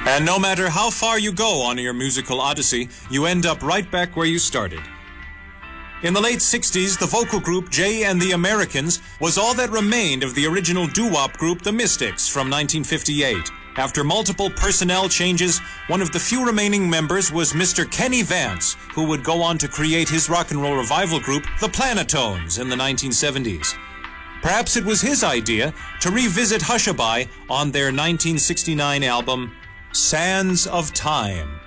And no matter how far you go on your musical odyssey, you end up right back where you started. In the late 60s, the vocal group Jay and the Americans was all that remained of the original doo-wop group The Mystics from 1958. After multiple personnel changes, one of the few remaining members was Mr. Kenny Vance, who would go on to create his rock and roll revival group, The Planetones, in the 1970s. Perhaps it was his idea to revisit Hushabye on their 1969 album, Sands of Time.